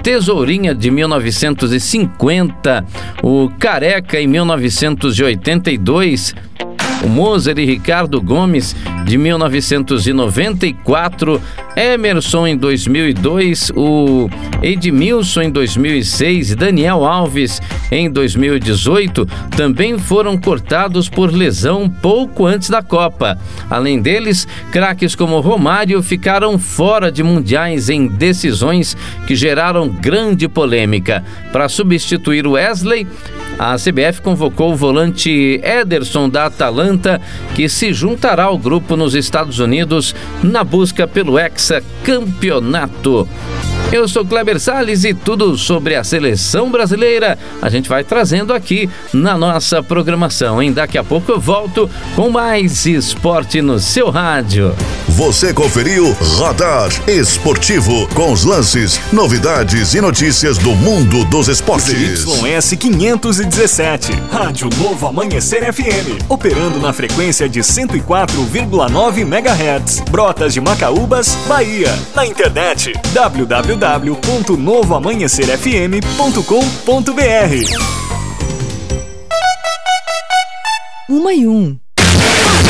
Tesourinha de 1950, o Careca em 1982, o Moser e Ricardo Gomes de 1994, Emerson em 2002, o Edmilson em 2006 e Daniel Alves em 2018 também foram cortados por lesão pouco antes da Copa. Além deles, craques como Romário ficaram fora de mundiais em decisões que geraram grande polêmica. Para substituir o Wesley, a CBF convocou o volante Ederson da Atalanta, que se juntará ao grupo nos Estados Unidos na busca pelo hexacampeonato. Eu sou Kleber Salles e tudo sobre a seleção brasileira a gente vai trazendo aqui na nossa programação, hein? Daqui a pouco eu volto com mais esporte no seu rádio. Você conferiu Radar Esportivo com os lances, novidades e notícias do mundo dos esportes. YS 517, Rádio Novo Amanhecer FM, operando na frequência de 104,9 MHz, Brotas de Macaúbas, Bahia. Na internet, www.novoamanhecerfm.com.br. 1 e 1.